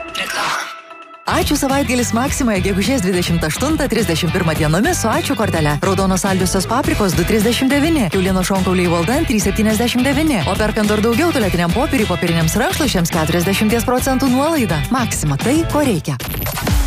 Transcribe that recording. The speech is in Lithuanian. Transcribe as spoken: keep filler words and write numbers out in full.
Reklama. Ačiū savaitgalis Maksimoje gegužės dvidešimt aštuntą trisdešimt pirmą dienomis su ačiū kortele. Raudonos saldžiosios paprikos du trisdešimt devyni, kiaulieno šonkauliai Valdan trys septyniasdešimt devyni, o perkant dar daugiau tualetiniam popieriui popieriniams rankšluosčiams keturiasdešimt procentų nuolaida. Maksima, tai ko reikia.